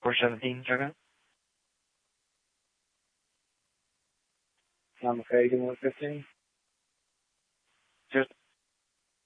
For 17 seconds. I'm okay, give me 15. Just